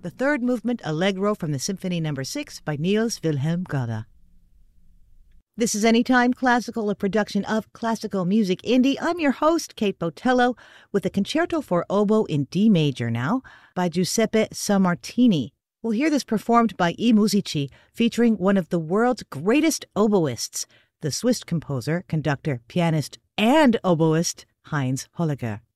the third movement Allegro from the Symphony No. 6 by Niels Wilhelm Gade. This is Anytime Classical, a production of Classical Music Indie. I'm your host, Kate Botello, with a concerto for oboe in D major now by Giuseppe Sammartini. We'll hear this performed by I Musici, featuring one of the world's greatest oboists, the Swiss composer, conductor, pianist, and oboist Heinz Holliger.